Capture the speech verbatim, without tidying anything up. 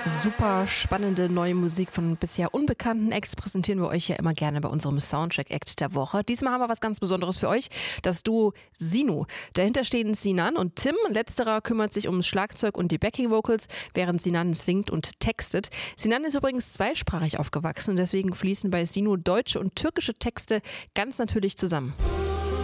Super spannende neue Musik von bisher unbekannten Acts präsentieren wir euch ja immer gerne bei unserem Soundcheck-Act der Woche. Diesmal haben wir was ganz Besonderes für euch, das Duo Sino. Dahinter stehen Sinan und Tim. Letzterer kümmert sich ums Schlagzeug und die Backing-Vocals, während Sinan singt und textet. Sinan ist übrigens zweisprachig aufgewachsen und deswegen fließen bei Sino deutsche und türkische Texte ganz natürlich zusammen.